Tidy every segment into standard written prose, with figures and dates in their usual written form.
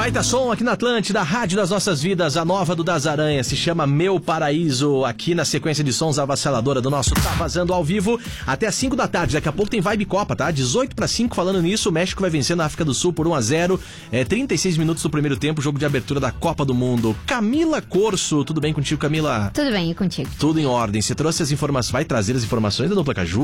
Baita som aqui na Atlântida, Rádio das Nossas Vidas, a nova do Das Aranha, se chama Meu Paraíso, aqui na sequência de sons avassaladora do nosso Tá Vazando ao vivo, até às 5 da tarde, daqui a pouco tem Vibe Copa, tá? 18-5, falando nisso, o México vai vencer na África do Sul por 1-0, 36 minutos do primeiro tempo, jogo de abertura da Copa do Mundo. Camila Corso, tudo bem contigo, Camila? Tudo bem, e contigo? Tudo em ordem, você trouxe as informações, vai trazer as informações da dupla Caju?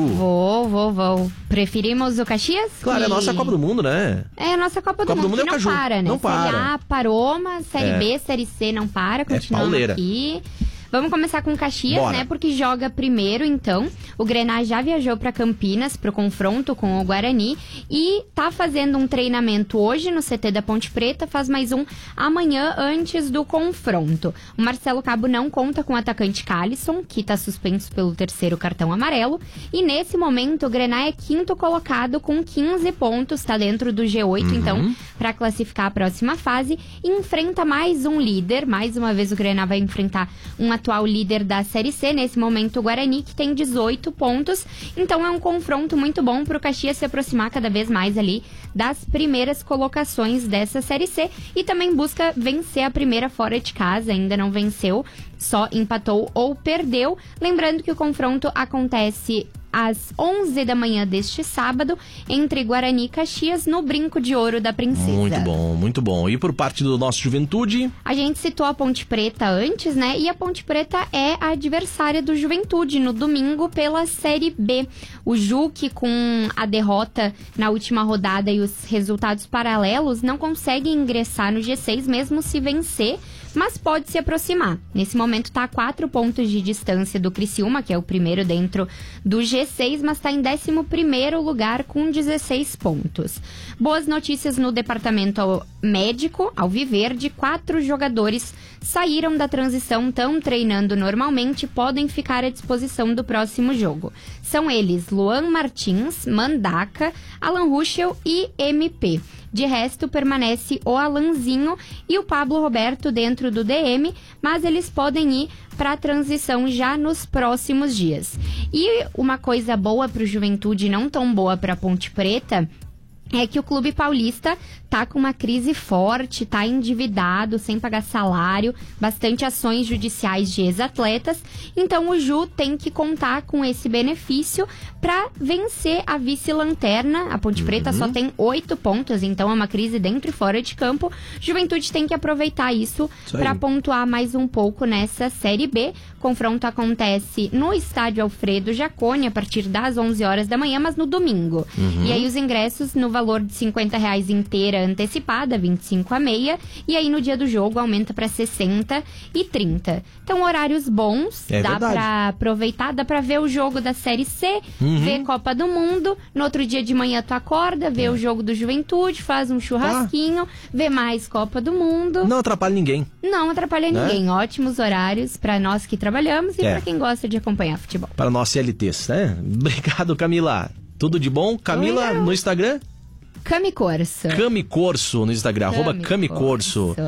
Vou. Preferimos o Caxias? Claro, é a nossa Copa do Mundo, né? É a nossa Copa do Mundo, é o que Caju. não para, né? Não para. Série A parou, mas Série B, Série C não para, continuamos aqui. Vamos começar com Caxias, Bora. né? Porque joga primeiro, então. O Grená já viajou para Campinas pro confronto com o Guarani e tá fazendo um treinamento hoje no CT da Ponte Preta, faz mais um amanhã antes do confronto. O Marcelo Cabo não conta com o atacante Calisson, que tá suspenso pelo 3º cartão amarelo. E nesse momento o Grená é 5º colocado com 15 pontos, tá dentro do G8, então, para classificar a próxima fase. E enfrenta mais um líder, mais uma vez o Grená vai enfrentar um atual líder da Série C, nesse momento o Guarani, que tem 18 pontos. Então é um confronto muito bom para o Caxias se aproximar cada vez mais ali das primeiras colocações dessa Série C e também busca vencer a primeira fora de casa, ainda não venceu, só empatou ou perdeu. Lembrando que o confronto acontece às 11 da manhã deste sábado, entre Guarani e Caxias, no Brinco de Ouro da Princesa. Muito bom, muito bom. E por parte do nosso Juventude? A gente citou a Ponte Preta antes, né? E a Ponte Preta é a adversária do Juventude no domingo pela Série B. O Ju, que com a derrota na última rodada e os resultados paralelos, não consegue ingressar no G6 mesmo se vencer, mas pode se aproximar. Nesse momento está a 4 pontos de distância do Criciúma, que é o primeiro dentro do G6, mas está em 11º lugar com 16 pontos. Boas notícias no departamento médico, Alviverde. 4 jogadores saíram da transição, estão treinando normalmente, podem ficar à disposição do próximo jogo. São eles Luan Martins, Mandaca, Alan Ruschel e MP. De resto, permanece o Alanzinho e o Pablo Roberto dentro do DM, mas eles podem ir para a transição já nos próximos dias. E uma coisa boa para o Juventude, não tão boa para a Ponte Preta, é que o Clube Paulista tá com uma crise forte, tá endividado, sem pagar salário, bastante ações judiciais de ex-atletas. Então o Ju tem que contar com esse benefício para vencer a vice-lanterna. A Ponte Preta só tem 8 pontos, então é uma crise dentro e fora de campo. Juventude tem que aproveitar isso para pontuar mais um pouco nessa Série B. O confronto acontece no Estádio Alfredo Jaconi a partir das 11 horas da manhã, mas no domingo. E aí os ingressos no valor de R$50 inteira antecipada, 25 a meia, e aí no dia do jogo aumenta para 60 e 30. Então horários bons, dá para aproveitar, dá para ver o jogo da Série C, ver Copa do Mundo, no outro dia de manhã tu acorda, vê o jogo do Juventude, faz um churrasquinho, vê mais Copa do Mundo. Não atrapalha ninguém. Não atrapalha ninguém, ótimos horários para nós que trabalhamos e para quem gosta de acompanhar futebol. Para nós CLTs, né? Obrigado, Camila. Tudo de bom? Camila, no Instagram? Cami Corso. Cami Corso no Instagram, @Cami Corso.